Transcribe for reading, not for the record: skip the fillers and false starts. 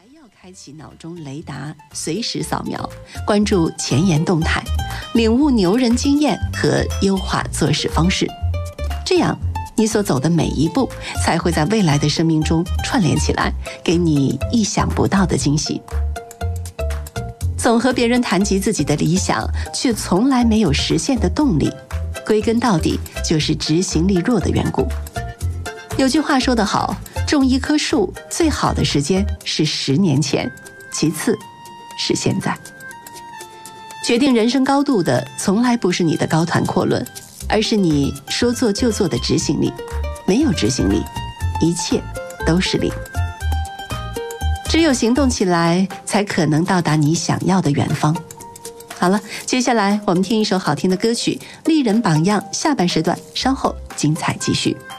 还要开启脑中雷达，随时扫描，关注前沿动态，领悟牛人经验和优化做事方式。这样，你所走的每一步才会在未来的生命中串联起来，给你意想不到的惊喜。总和别人谈及自己的理想，却从来没有实现的动力，归根到底就是执行力弱的缘故。有句话说得好，种一棵树最好的时间是10年前，其次是现在。决定人生高度的从来不是你的高谈阔论，而是你说做就做的执行力。没有执行力，一切都是零。只有行动起来，才可能到达你想要的远方。好了，接下来我们听一首好听的歌曲《丽人榜样》，下半时段稍后精彩继续。